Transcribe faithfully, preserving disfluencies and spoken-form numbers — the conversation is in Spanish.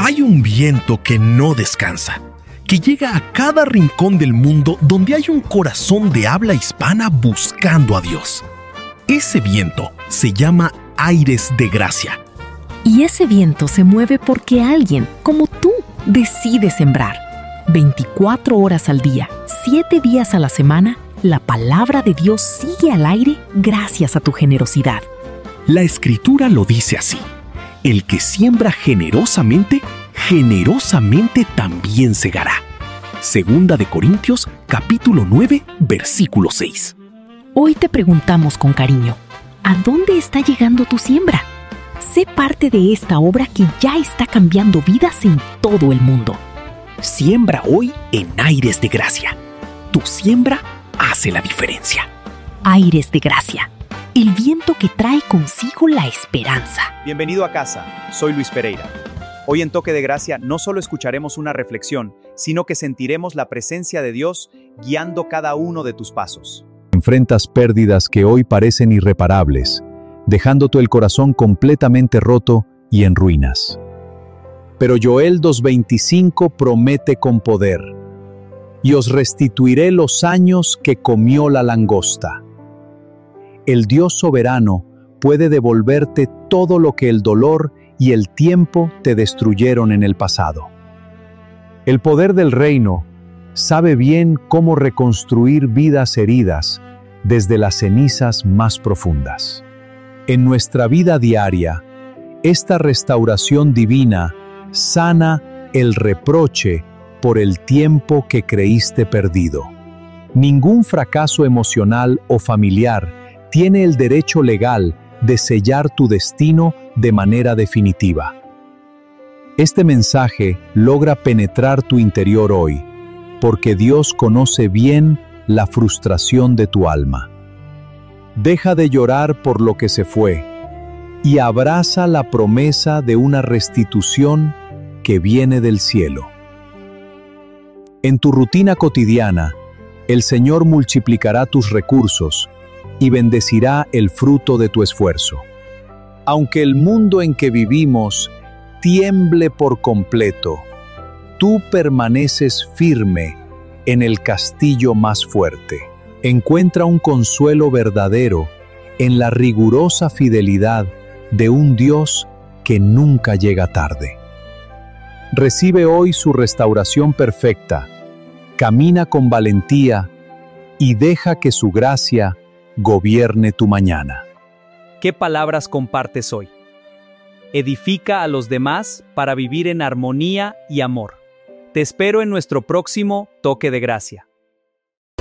Hay un viento que no descansa, que llega a cada rincón del mundo donde hay un corazón de habla hispana buscando a Dios. Ese viento se llama aires de gracia. Y ese viento se mueve porque alguien, como tú, decide sembrar. veinticuatro horas al día, siete días a la semana, la palabra de Dios sigue al aire gracias a tu generosidad. La Escritura lo dice así: el que siembra generosamente, generosamente también segará. Segunda de Corintios, capítulo nueve, versículo seis. Hoy te preguntamos con cariño, ¿a dónde está llegando tu siembra? Sé parte de esta obra que ya está cambiando vidas en todo el mundo. Siembra hoy en Aires de Gracia. Tu siembra hace la diferencia. Aires de Gracia, el viento que trae consigo la esperanza. Bienvenido a casa, soy Luis Pereira. Hoy en Toque de Gracia no solo escucharemos una reflexión, sino que sentiremos la presencia de Dios guiando cada uno de tus pasos. Enfrentas pérdidas que hoy parecen irreparables, dejándote el corazón completamente roto y en ruinas. Pero Joel dos veinticinco promete con poder: y os restituiré los años que comió la langosta. El Dios soberano puede devolverte todo lo que el dolor y el tiempo te destruyeron en el pasado. El poder del reino sabe bien cómo reconstruir vidas heridas desde las cenizas más profundas. En nuestra vida diaria, esta restauración divina sana el reproche por el tiempo que creíste perdido. Ningún fracaso emocional o familiar tiene el derecho legal de sellar tu destino de manera definitiva. Este mensaje logra penetrar tu interior hoy, porque Dios conoce bien la frustración de tu alma. Deja de llorar por lo que se fue y abraza la promesa de una restitución que viene del cielo. En tu rutina cotidiana, el Señor multiplicará tus recursos y bendecirá el fruto de tu esfuerzo. Aunque el mundo en que vivimos tiemble por completo, tú permaneces firme en el castillo más fuerte. Encuentra un consuelo verdadero en la rigurosa fidelidad de un Dios que nunca llega tarde. Recibe hoy su restauración perfecta, camina con valentía y deja que su gracia gobierne tu mañana. ¿Qué palabras compartes hoy? Edifica a los demás para vivir en armonía y amor. Te espero en nuestro próximo Toque de Gracia.